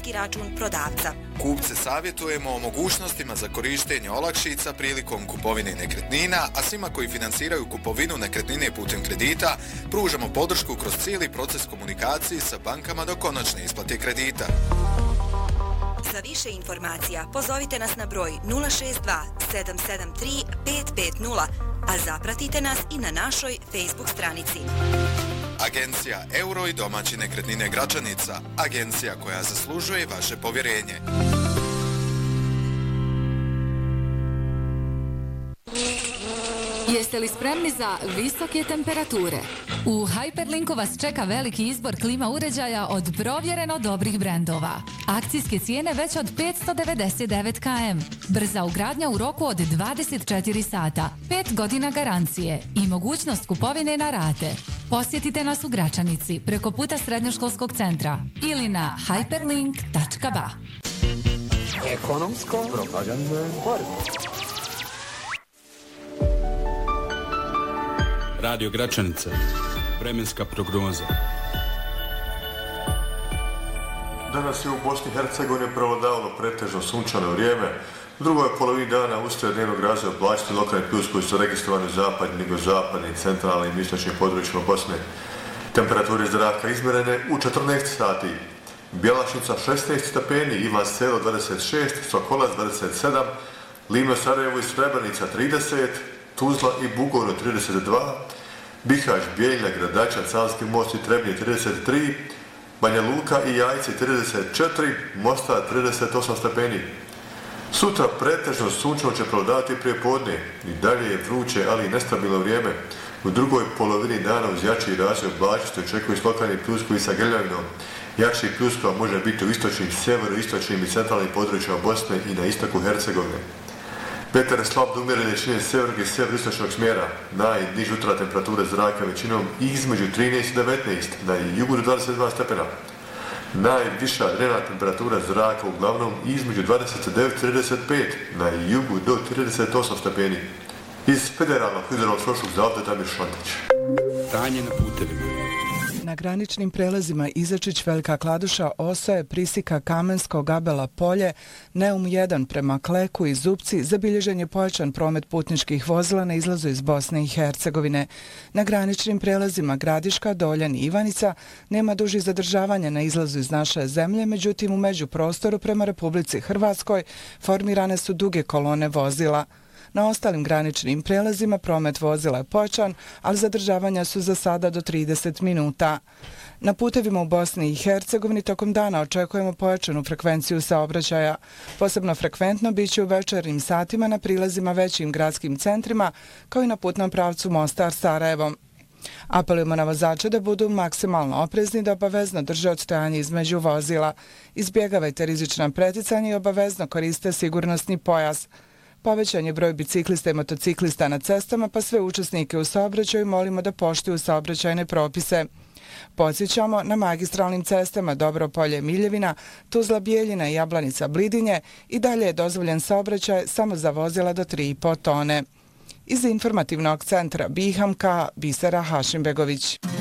račun prodavca. Kupce savjetujemo o mogućnostima za korištenje olakšica prilikom kupovine nekretnina, a svima koji financiraju kupovinu nekretnine putem kredita pružamo podršku kroz cijeli proces komunikacije sa bankama do konačne isplate kredita. Za više informacija pozovite nas na broj 062 773 550, a zapratite nas i na našoj Facebook stranici. Agencija Euro i domaće nekretnine Gračanica. Agencija koja zaslužuje vaše povjerenje. Jeste li spremni za visoke temperature? U Hyperlinku vas čeka veliki izbor klima uređaja od provjereno dobrih brendova. Akcijske cijene već od 599 km. Brza ugradnja u roku od 24 sata. 5 godina garancije i mogućnost kupovine na rate. Posjetite nas u Gračanici preko puta Srednjoškolskog centra ili na hyperlink.ba. Ekonomsko-propagandna borba. Radio Gračanica. Vremenska prognoza. Danas je u Bosni i Hercegovini prevladavalo pretežno sunčano vrijeme. U drugoj polovini dana usred dnevnog razvoja oblačiti lokalni plus koji su registrovani u zapadnim, jugozapadnim, centralnim i istočnim područjima Bosne. Temperature zraka izmjerene u 14 sati. Bjelašnica 16 stepeni, Ivan Selo 26, Sokolac 27, Livno, Sarajevo i Srebrenica 30, Tuzla i Bugojno 32, Bihać, Bijeljina, Gradača, Savski most i Trebnje 33, Banja Luka i Jajci 34, Mostar 38 stepeni. Sutra pretežno sunčano će prevladavati prije podne. I dalje je vruće, ali i nestabilno vrijeme. U drugoj polovini dana uz jači razvoj oblačnosti očekuju lokalni pljuskovi sa grljavinom. Jači pljuskova može biti u istočnim, severoistočnim i centralnim područjima Bosne i na istoku Hercegovine. Vetar je slab do umjerene jačine severnog i severoistočnog smjera. Najniža jutarnja temperatura zraka većinom između 13 i 19, na jugu do 22 stepena. Najviša dnevna temperatura zraka uglavnom između 29 i 35, na jugu do 38 stepeni. Iz Federalnog hidrološkog zavoda Damir Šantić. Stanje na putevima. Na graničnim prelazima Izačić, Velika Kladuša, Osoje, Prisika, Kamensko, Gabela, Polje, Neum 1 prema Kleku i Zupci zabilježen je pojačan promet putničkih vozila na izlazu iz Bosne i Hercegovine. Na graničnim prelazima Gradiška, Doljan i Ivanica nema dužih zadržavanja na izlazu iz naše zemlje, međutim u međuprostoru prema Republici Hrvatskoj formirane su duge kolone vozila. Na ostalim graničnim prelazima promet vozila je pojačan, ali zadržavanja su za sada do 30 minuta. Na putevima u Bosni i Hercegovini tokom dana očekujemo pojačanu frekvenciju saobraćaja. Posebno frekventno biće u večernjim satima na prilazima većim gradskim centrima, kao i na putnom pravcu Mostar-Sarajevo. Apelujemo na vozače da budu maksimalno oprezni, da obavezno drže odstojanje između vozila. Izbjegavajte rizična preticanja i obavezno koriste sigurnosni pojas. Povećan je broj biciklista i motociklista na cestama, pa sve učesnike u saobraćaju molimo da poštuju saobraćajne propise. Podsjećamo, na magistralnim cestama Dobropolje, Miljevina, Tuzla, Bijeljina i Jablanica, Blidinje i dalje je dozvoljen saobraćaj samo za vozila do 3,5 tone. Iz informativnog centra Bihamka, Bisera Hašimbegović.